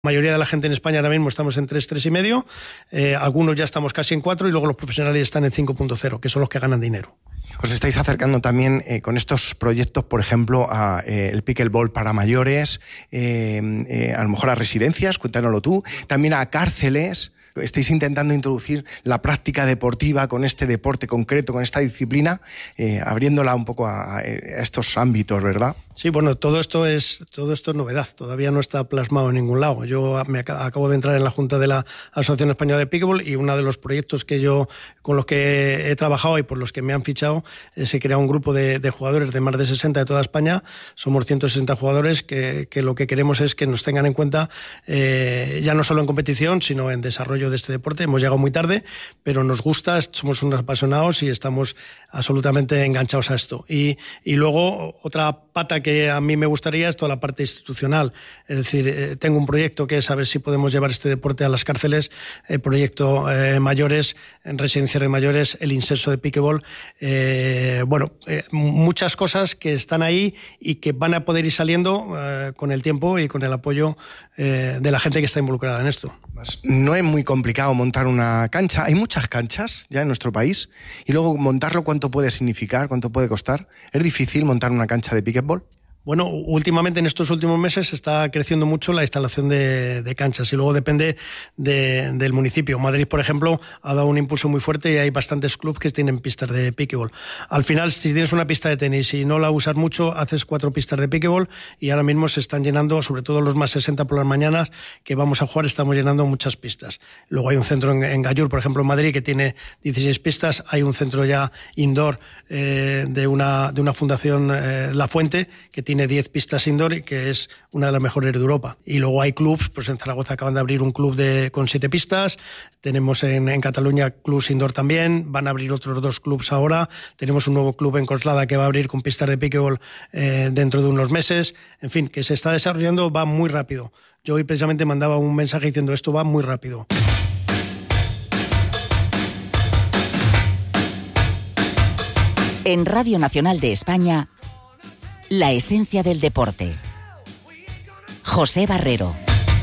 La mayoría de la gente en España ahora mismo estamos en 3, 3,5, algunos ya estamos casi en 4 y luego los profesionales están en 5.0, que son los que ganan dinero. Os estáis acercando también con estos proyectos, por ejemplo, a el pickleball para mayores, a lo mejor a residencias, cuéntanoslo tú, también a cárceles. Estáis intentando introducir la práctica deportiva con este deporte concreto, con esta disciplina, abriéndola un poco a estos ámbitos, ¿verdad? Sí, bueno, todo esto es novedad, todavía no está plasmado en ningún lado. Yo acabo de entrar en la Junta de la Asociación Española de Pickleball y uno de los proyectos con los que he trabajado y por los que me han fichado se crea un grupo de jugadores de más de 60 de toda España. Somos 160 jugadores que lo que queremos es que nos tengan en cuenta ya no solo en competición, sino en desarrollo de este deporte. Hemos llegado muy tarde, pero nos gusta, somos unos apasionados y estamos absolutamente enganchados a esto. Y luego otra pata que a mí me gustaría es toda la parte institucional. Es decir, tengo un proyecto que es a ver si podemos llevar este deporte a las cárceles, el proyecto mayores, en residencias de mayores, el inserso de pickleball. Muchas cosas que están ahí y que van a poder ir saliendo con el tiempo y con el apoyo de la gente que está involucrada en esto. No es muy complicado montar una cancha. Hay muchas canchas ya en nuestro país. Y luego montarlo, ¿cuánto puede significar? ¿Cuánto puede costar? ¿Es difícil montar una cancha de pickleball? Bueno, últimamente en estos últimos meses está creciendo mucho la instalación de canchas y luego depende del municipio. Madrid, por ejemplo, ha dado un impulso muy fuerte y hay bastantes clubes que tienen pistas de pickleball. Al final, si tienes una pista de tenis y no la usas mucho, haces 4 pistas de pickleball y ahora mismo se están llenando, sobre todo los más 60 por las mañanas que vamos a jugar, estamos llenando muchas pistas. Luego hay un centro en Gallur, por ejemplo, en Madrid, que tiene 16 pistas. Hay un centro ya indoor de una fundación, La Fuente, que tiene 10 pistas indoor y que es una de las mejores de Europa. Y luego hay clubs, pues en Zaragoza acaban de abrir un club con 7 pistas, tenemos en Cataluña clubs indoor también, van a abrir otros 2 clubs ahora, tenemos un nuevo club en Coslada que va a abrir con pistas de pickleball dentro de unos meses. En fin, que se está desarrollando, va muy rápido. Yo hoy precisamente mandaba un mensaje diciendo esto va muy rápido. En Radio Nacional de España, la esencia del deporte. José Barrero.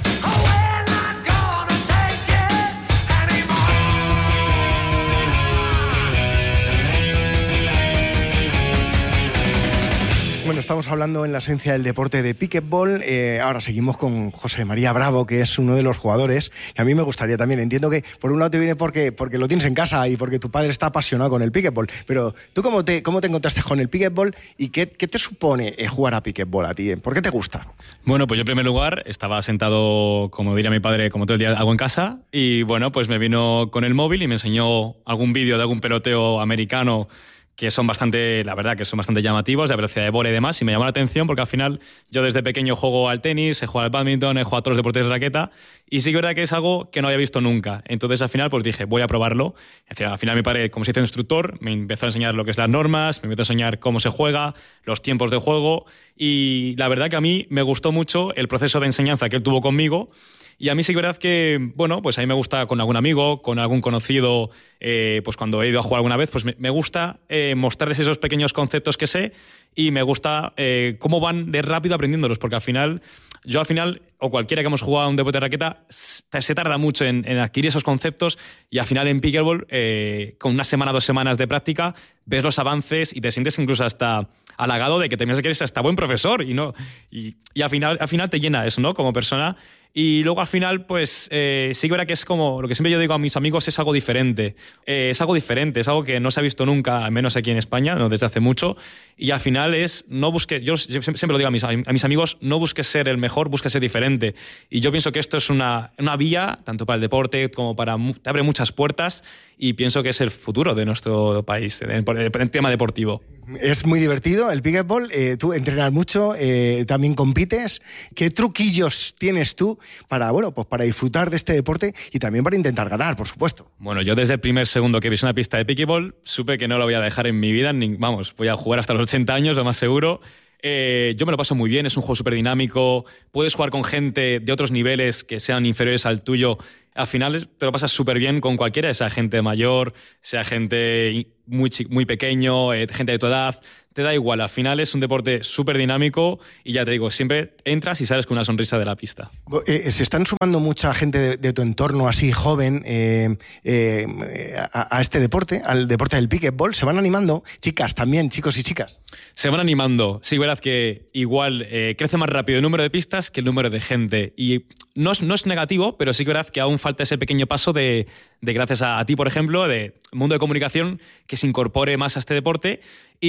Bueno, estamos hablando en la esencia del deporte de pickleball. Ahora seguimos con José María Bravo, que es uno de los jugadores. Y a mí me gustaría también, entiendo que por un lado te viene porque lo tienes en casa y porque tu padre está apasionado con el pickleball. Pero ¿tú cómo te encontraste con el pickleball y qué te supone jugar a pickleball a ti? ¿Por qué te gusta? Bueno, pues yo en primer lugar estaba sentado, como diría mi padre, como todo el día hago en casa. Y bueno, pues me vino con el móvil y me enseñó algún vídeo de algún peloteo americano que son bastante llamativos, de velocidad de bola y demás, y me llamó la atención porque al final yo desde pequeño juego al tenis, he jugado al bádminton, he jugado a todos los deportes de raqueta, y sí que es verdad que es algo que no había visto nunca. Entonces al final pues dije, voy a probarlo. Al final mi padre, como se hizo instructor, me empezó a enseñar lo que es las normas, me empezó a enseñar cómo se juega, los tiempos de juego, y la verdad que a mí me gustó mucho el proceso de enseñanza que él tuvo conmigo. Y a mí sí que es verdad que, bueno, pues a mí me gusta con algún amigo, con algún conocido, pues cuando he ido a jugar alguna vez, pues me gusta mostrarles esos pequeños conceptos que sé y me gusta cómo van de rápido aprendiéndolos, porque al final, o cualquiera que hemos jugado a un deporte de raqueta, se tarda mucho en adquirir esos conceptos y al final en pickleball, con 1 semana, 2 semanas de práctica, ves los avances y te sientes incluso hasta halagado de que terminas de que eres hasta buen profesor y al final te llena eso, ¿no? Como persona. Y luego al final, pues sí que verá que es como lo que siempre yo digo a mis amigos, es algo diferente. Es algo que no se ha visto nunca, al menos aquí en España, no desde hace mucho. Y al final no busques, yo siempre lo digo a mis amigos, no busques ser el mejor, busques ser diferente. Y yo pienso que esto es una vía, tanto para el deporte como te abre muchas puertas, y pienso que es el futuro de nuestro país, en el tema deportivo. Es muy divertido el pickleball, tú entrenas mucho, también compites. ¿Qué truquillos tienes tú para disfrutar de este deporte y también para intentar ganar, por supuesto? Bueno, yo desde el primer segundo que vi una pista de pickleball supe que no lo voy a dejar en mi vida, voy a jugar hasta los 80 años, lo más seguro. Yo me lo paso muy bien, es un juego súper dinámico, puedes jugar con gente de otros niveles que sean inferiores al tuyo. Al final te lo pasas súper bien con cualquiera, sea gente mayor, sea gente muy pequeño, gente de tu edad. te da igual. Al final es un deporte súper dinámico y ya te digo, siempre entras y sales con una sonrisa de la pista. Se están sumando mucha gente de tu entorno así joven a este deporte, al deporte del pickleball. ¿Se van animando? Chicas también, chicos y chicas. Se van animando. Sí, verdad que igual crece más rápido el número de pistas que el número de gente. Y no es negativo, pero sí que verdad que aún falta ese pequeño paso de gracias a ti, por ejemplo, de mundo de comunicación, que se incorpore más a este deporte.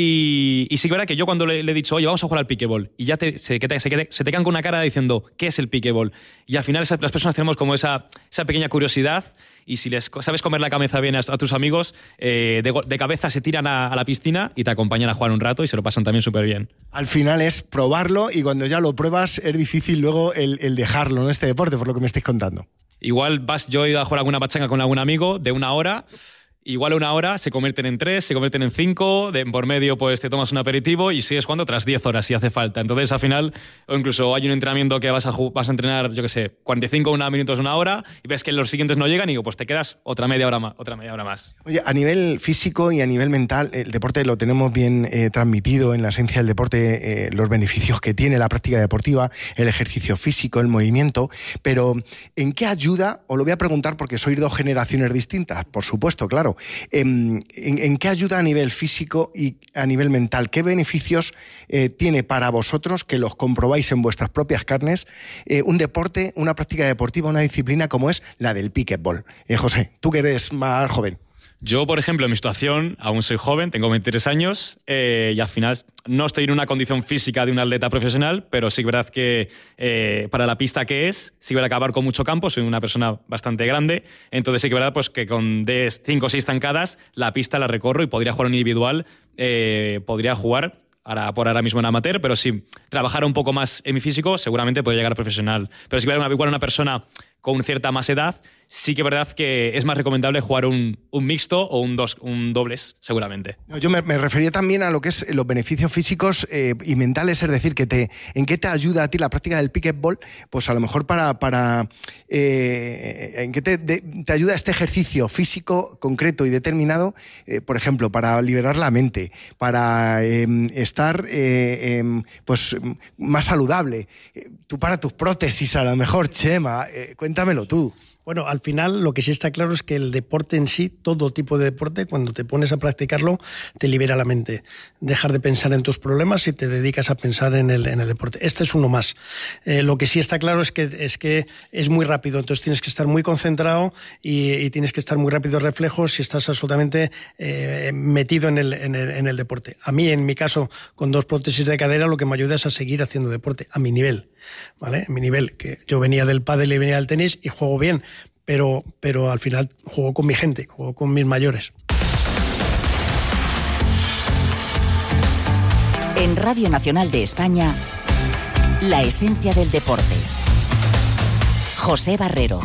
Y sí que verdad que yo cuando le he dicho, oye, vamos a jugar al pickleball, y ya se te quedan con una cara diciendo, ¿qué es el pickleball? Y al final las personas tenemos como esa pequeña curiosidad, y si les sabes comer la cabeza bien a tus amigos, de cabeza se tiran a la piscina y te acompañan a jugar un rato y se lo pasan también súper bien. Al final es probarlo, y cuando ya lo pruebas es difícil luego el dejarlo, ¿no? Este deporte, por lo que me estáis contando. Igual yo he ido a jugar alguna pachanga con algún amigo de 1 hora. Igual 1 hora se convierten en 3, se convierten en 5, por medio pues te tomas un aperitivo y sigues jugando tras 10 horas si hace falta. Entonces al final, o incluso hay un entrenamiento que vas a entrenar, yo qué sé, 45 minutos, 1 hora, y ves que los siguientes no llegan y pues te quedas otra media hora más. Oye, a nivel físico y a nivel mental, el deporte lo tenemos bien transmitido en la esencia del deporte, los beneficios que tiene la práctica deportiva, el ejercicio físico, el movimiento, pero ¿en qué ayuda? Os lo voy a preguntar porque sois 2 generaciones distintas, por supuesto, claro. ¿En qué ayuda a nivel físico y a nivel mental? ¿Qué beneficios tiene para vosotros, que los comprobáis en vuestras propias carnes, un deporte, una práctica deportiva, una disciplina como es la del pickleball? José, tú que eres más joven. Yo, por ejemplo, en mi situación, aún soy joven, tengo 23 años y al final no estoy en una condición física de un atleta profesional, pero sí que es verdad que para la pista que es, sí que voy a acabar con mucho campo, soy una persona bastante grande, entonces sí que es verdad pues, que con 5 o 6 zancadas la pista la recorro y podría jugar en individual, podría jugar por ahora mismo en amateur, pero si trabajara un poco más en mi físico, seguramente podría llegar a profesional. Pero si hubiera una persona con cierta más edad, sí que es verdad que es más recomendable jugar un mixto o un dobles, seguramente. Yo me refería también a lo que es los beneficios físicos y mentales, es decir, ¿en qué te ayuda a ti la práctica del pickleball? Pues a lo mejor ¿en qué te ayuda este ejercicio físico concreto y determinado? Por ejemplo, para liberar la mente, para estar pues más saludable. Tú para tus prótesis, a lo mejor, Chema, cuéntamelo tú. Bueno, al final lo que sí está claro es que el deporte en sí, todo tipo de deporte, cuando te pones a practicarlo, te libera la mente. Dejar de pensar en tus problemas y te dedicas a pensar en el deporte. Este es uno más. Lo que sí está claro es que es muy rápido, entonces tienes que estar muy concentrado y tienes que estar muy rápido de reflejos si estás absolutamente metido en el deporte. A mí, en mi caso, con 2 prótesis de cadera, lo que me ayuda es a seguir haciendo deporte, a mi nivel. ¿Vale? En mi nivel, que yo venía del pádel y venía del tenis y juego bien, pero al final juego con mi gente, juego con mis mayores. En Radio Nacional de España, la esencia del deporte. José Barrero.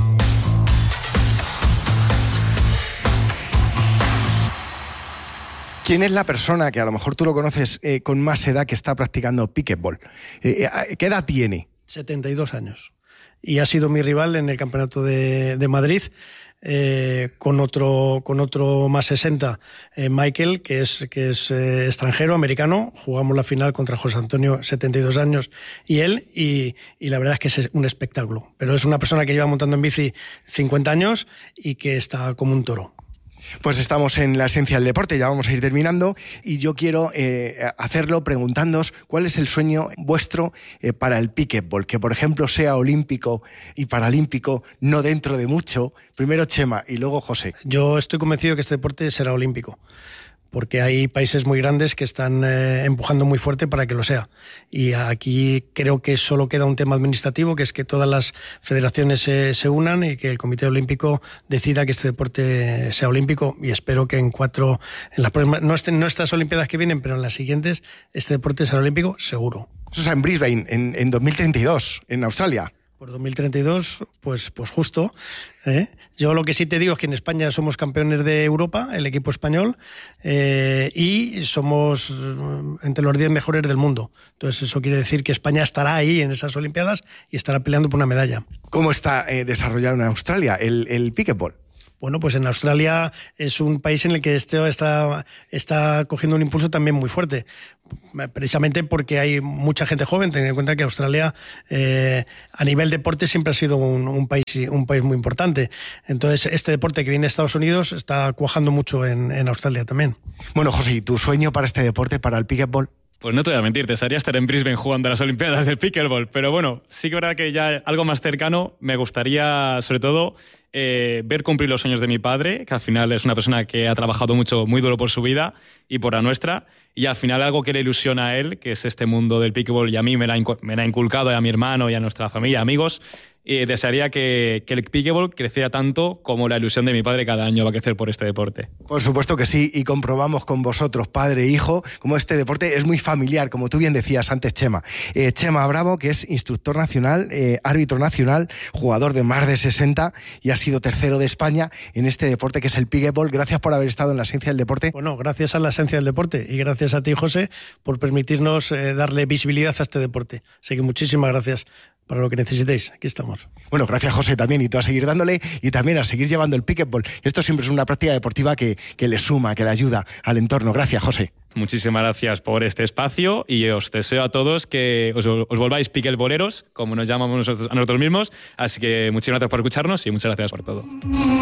¿Quién es la persona, que a lo mejor tú lo conoces, con más edad que está practicando pickleball? ¿Qué edad tiene? 72 años. Y ha sido mi rival en el Campeonato de Madrid, con otro más 60, Michael, que es extranjero, americano. Jugamos la final contra José Antonio, 72 años, y él, y la verdad es que es un espectáculo. Pero es una persona que lleva montando en bici 50 años y que está como un toro. Pues estamos en la esencia del deporte, ya vamos a ir terminando, y yo quiero hacerlo preguntándoos cuál es el sueño vuestro para el pickleball, que por ejemplo sea olímpico y paralímpico no dentro de mucho. Primero Chema y luego José. Yo estoy convencido de que este deporte será olímpico, porque hay países muy grandes que están empujando muy fuerte para que lo sea. Y aquí creo que solo queda un tema administrativo, que es que todas las federaciones se unan y que el Comité Olímpico decida que este deporte sea olímpico, y espero que en las próximas, no estas Olimpiadas que vienen, pero en las siguientes, este deporte será olímpico seguro. Eso es en Brisbane, en 2032, en Australia. Por 2032, pues justo. Yo lo que sí te digo es que en España somos campeones de Europa, el equipo español, y somos entre los 10 mejores del mundo. Entonces eso quiere decir que España estará ahí en esas Olimpiadas y estará peleando por una medalla. ¿Cómo está desarrollado en Australia el pickleball? bueno, pues en Australia es un país en el que esto está cogiendo un impulso también muy fuerte, precisamente porque hay mucha gente joven. Teniendo en cuenta que Australia a nivel deporte siempre ha sido un país muy importante. Entonces este deporte que viene de Estados Unidos está cuajando mucho en Australia también. Bueno, José, ¿y tu sueño para este deporte, para el pickleball? Pues no te voy a mentir, te desearía estar en Brisbane jugando a las Olimpiadas del pickleball, pero bueno, sí que es verdad que ya algo más cercano me gustaría, sobre todo, ver cumplir los sueños de mi padre, que al final es una persona que ha trabajado mucho, muy duro por su vida y por la nuestra, y al final algo que le ilusiona a él, que es este mundo del pickleball, y a mí me la ha inculcado, y a mi hermano, y a nuestra familia, amigos. Desearía que el pickleball creciera tanto como la ilusión de mi padre cada año va a crecer por este deporte. Por supuesto que sí, y comprobamos con vosotros, padre e hijo, como este deporte es muy familiar, como tú bien decías antes, Chema. Chema Bravo, que es instructor nacional, árbitro nacional, jugador de más de 60 y ha sido tercero de España en este deporte que es el pickleball. Gracias por haber estado en la Esencia del Deporte. Bueno, gracias a la Esencia del Deporte y gracias a ti, José, por permitirnos darle visibilidad a este deporte. Así que muchísimas gracias. Para lo que necesitéis, aquí estamos. Bueno, gracias, José, también, y tú a seguir dándole y también a seguir llevando el pickleball. Esto siempre es una práctica deportiva que le suma, que le ayuda al entorno. Gracias, José. Muchísimas gracias por este espacio y os deseo a todos que os volváis pickleballeros, como nos llamamos a nosotros mismos. Así que muchísimas gracias por escucharnos y muchas gracias por todo.